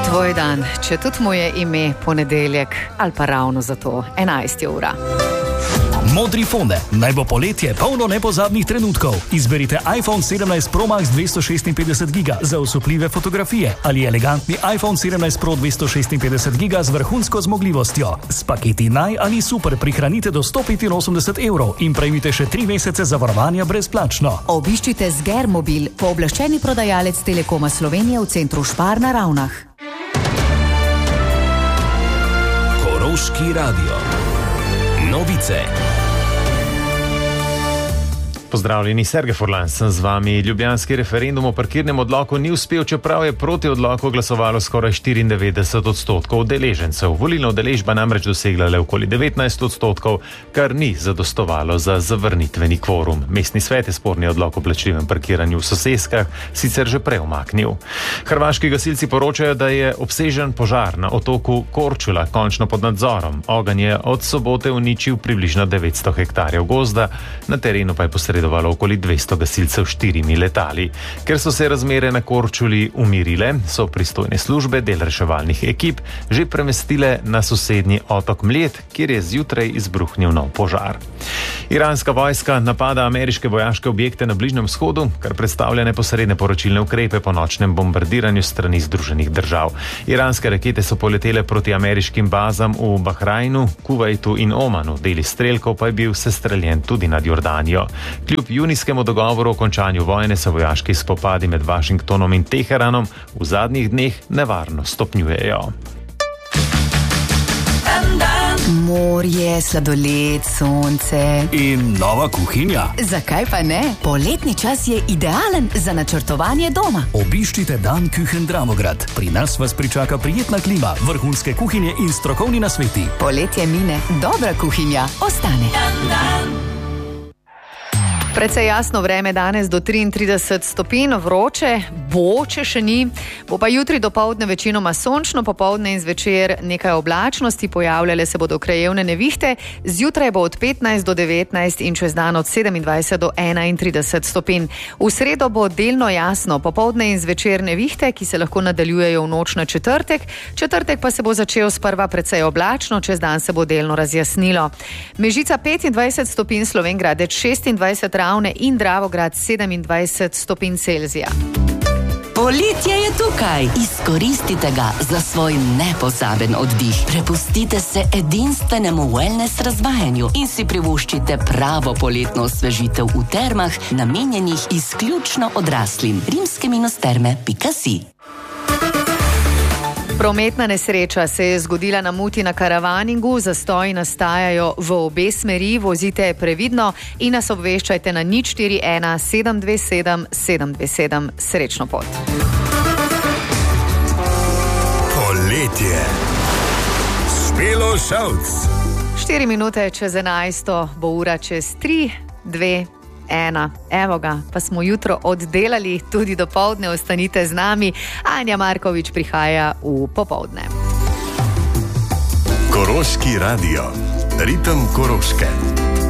Tvoj dan, če tudi mu je ime ponedeljek, ali pa ravno zato 11 ura. Modri Fonde. Naj bo poletje polno nepozabnih trenutkov. Izberite iPhone 17 Pro Max 256 GB za osupljive fotografije ali elegantni iPhone 17 Pro 256 GB z vrhunsko zmogljivostjo. S paketi Naj ali Super prihranite do 185 € in prejmite še 3 mesece zavarovanja brezplačno. Obiščite Zger Mobil, pooblaščeni prodajalec Telekoma Slovenije v centru Špar na Ravnah. Koroški radio. Novice. Pozdravljeni, Sergej Furlan sem z vami. Ljubljanski referendum o parkirnem odloku ni uspel, čeprav je proti odloku glasovalo skoraj 94% udeležencev. Volilna udeležba namreč dosegla le okoli 19%, kar ni zadostovalo za zavrnitveni kvorum. Mestni svet je sporni odlok o plačljivem parkiranju v soseskah sicer že prej umaknil. Hrvaški gasilci poročajo, da je obsežen požar na otoku Korčula končno pod nadzorom. Ogenj je od sobote uničil približno 900 hektarjev gozda, na terenu pa je posredovalo okoli 200 gasilcev s 4 letali. Ker so se razmere na Korčuli umirile, so pristojne službe del reševalnih ekip že premestile na sosednji otok Mljet, kjer je zjutraj izbruhnil nov požar. Iranska vojska napada ameriške vojaške objekte na Bližnjem vzhodu, kar predstavlja neposredne poročilne ukrepe po nočnem bombardiranju strani Združenih držav. Iranske rakete so poletele proti ameriškim bazam v Bahrajnu, Kuvajtu in Omanu. Del izstrelkov pa je bil sestreljen tudi nad Jordanijo. Kljub junijskemu dogovoru o končanju vojne se vojaški spopadi med Washingtonom in Teheranom v zadnjih dneh nevarno stopnjujejo. Morje, sladoled, sonce in nova kuhinja. Zakaj pa ne? Poletni čas je idealen za načrtovanje doma. Obiščite Dan Küchen Dravograd. Pri nas vas pričaka prijetna klima, vrhunske kuhinje in strokovni nasveti. Poletje mine, dobra kuhinja ostane. Precej jasno vreme danes do 33 stopinj, vroče bo, če še ni. Bo pa jutri dopoldne večinoma sončno, popoldne in zvečer nekaj oblačnosti, pojavljale se bodo krajevne nevihte, zjutraj bo od 15 do 19 in čez dan od 27 do 31 stopinj. V sredo bo delno jasno, popoldne in zvečer nevihte, ki se lahko nadaljujejo v noč na četrtek. Četrtek pa se bo začel sprva precej oblačno, čez dan se bo delno razjasnilo. Mežica 25 stopinj, Slovenj Gradec 26, Ravne in Dravograd 27 stopinj Celzija. Poletje je tukaj. Izkoristite ga za svoj nepozaben oddih. Prepustite se edinstvenemu wellness razvajanju in si privoščite pravo poletno osvežitev v termah, namenjenih izključno odraslim. rimske-terme.si. Prometna nesreča se je zgodila na Muti na Karavaningu, zastoji nastajajo v obe smeri, vozite previdno in nas obveščajte na 041 727 727. Srečno pot. Poletje. Špelo Šavc. 4 minute čez 11, bo ura čez 3, 2, 1. Evo ga, pa smo jutro oddelali, tudi dopoldne ostanite z nami. Anja Markovič prihaja v popoldne. Koroški radio. Ritem Koroške.